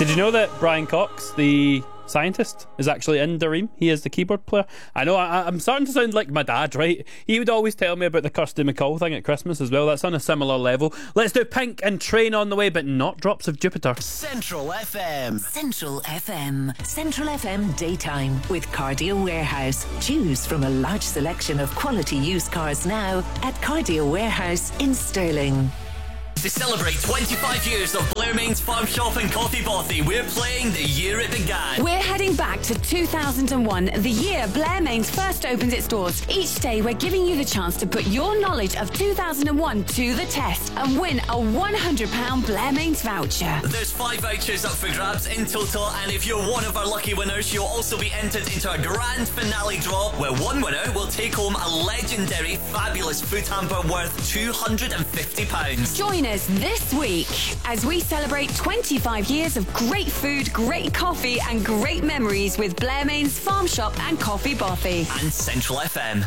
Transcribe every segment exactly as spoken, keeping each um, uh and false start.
Did you know that Brian Cox, the scientist, is actually in Dareem? He is the keyboard player. I know, I, I'm starting to sound like my dad, right? He would always tell me about the Kirsty MacColl thing at Christmas as well. That's on a similar level. Let's do Pink and Train on the way, but not Drops of Jupiter. Central F M. Central F M. Central F M Daytime with Cardio Warehouse. Choose from a large selection of quality used cars now at Cardio Warehouse in Stirling. To celebrate twenty-five years of Blairmain's Farm Shop and Coffee Bothy, we're playing The Year It Began. We're heading back to two thousand one, the year Blairmain's first opened its doors. Each day we're giving you the chance to put your knowledge of two thousand one to the test and win a one hundred pounds Blairmain's voucher. There's five vouchers up for grabs in total, and if you're one of our lucky winners, you'll also be entered into a grand finale draw where one winner will take home a legendary, fabulous food hamper worth two hundred fifty pounds. Join us this week as we celebrate twenty-five years of great food, great coffee and great memories with Blairmain's Farm Shop and Coffee Bothy. And Central F M.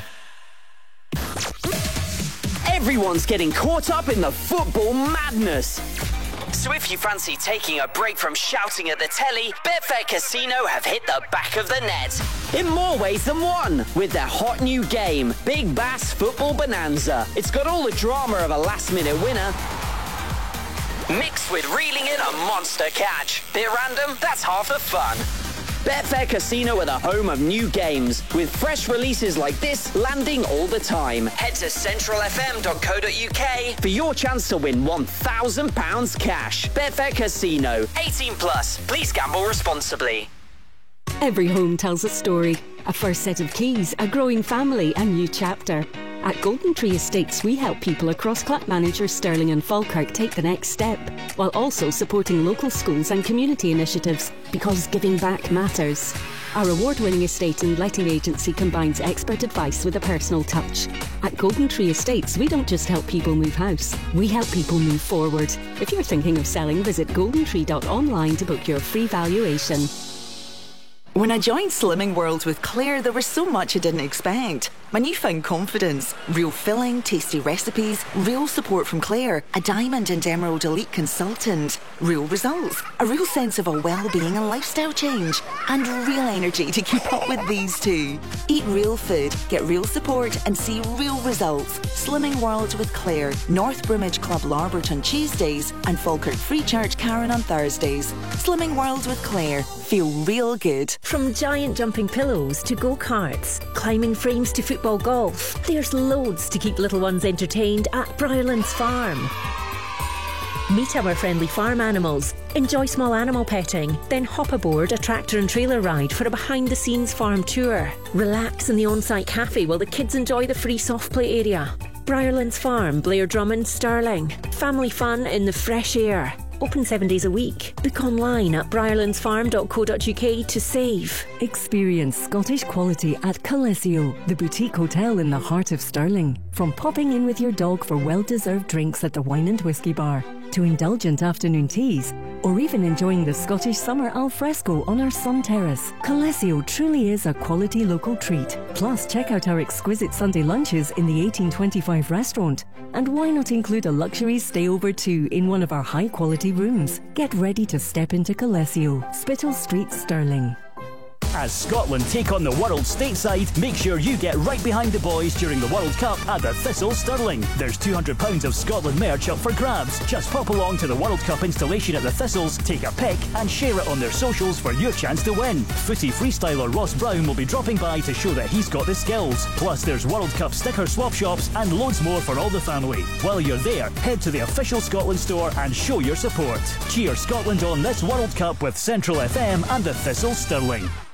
Everyone's getting caught up in the football madness. So if you fancy taking a break from shouting at the telly, Betfair Casino have hit the back of the net. In more ways than one, with their hot new game, Big Bass Football Bonanza. It's got all the drama of a last-minute winner, mixed with reeling in a monster catch. Bit random? That's half the fun. Betfair Casino are the home of new games, with fresh releases like this landing all the time. Head to central f m dot co dot u k for your chance to win one thousand pounds cash. Betfair Casino. eighteen plus. Please gamble responsibly. Every home tells a story. A first set of keys, a growing family, a new chapter. At Golden Tree Estates, we help people across Clackmanager, Stirling and Falkirk take the next step, while also supporting local schools and community initiatives, because giving back matters. Our award-winning estate and letting agency combines expert advice with a personal touch. At Golden Tree Estates, we don't just help people move house, we help people move forward. If you're thinking of selling, visit golden tree dot online to book your free valuation. When I joined Slimming World with Claire, there was so much I didn't expect. My newfound confidence, real filling, tasty recipes, real support from Claire, a Diamond and Emerald Elite consultant, real results, a real sense of a well-being and lifestyle change, and real energy to keep up with these two. Eat real food, get real support, and see real results. Slimming World with Claire, North Broomage Club Larbert on Tuesdays, and Falkirk Free Church Karen on Thursdays. Slimming World with Claire. Feel real good. From giant jumping pillows to go-karts, climbing frames to football golf, there's loads to keep little ones entertained at Briarlands Farm. Meet our friendly farm animals, enjoy small animal petting, then hop aboard a tractor and trailer ride for a behind-the-scenes farm tour. Relax in the on-site cafe while the kids enjoy the free soft play area. Briarlands Farm, Blair Drummond, Stirling. Family fun in the fresh air. Open seven days a week. Book online at briarlands farm dot co dot u k to save. Experience Scottish quality at Colesio, the boutique hotel in the heart of Stirling. From popping in with your dog for well-deserved drinks at the Wine and Whiskey Bar, to indulgent afternoon teas, or even enjoying the Scottish summer al fresco on our sun terrace, Colesio truly is a quality local treat. Plus, check out our exquisite Sunday lunches in the eighteen twenty-five restaurant. And why not include a luxury stay-over too in one of our high-quality rooms? Get ready to step into Colesio, Spittal Street, Stirling. As Scotland take on the world stateside, make sure you get right behind the boys during the World Cup at the Thistle Stirling. There's two hundred pounds of Scotland merch up for grabs. Just pop along to the World Cup installation at the Thistles, take a pic and share it on their socials for your chance to win. Footy freestyler Ross Brown will be dropping by to show that he's got the skills. Plus there's World Cup sticker swap shops and loads more for all the family. While you're there, head to the official Scotland store and show your support. Cheer Scotland on this World Cup with Central F M and the Thistle Stirling.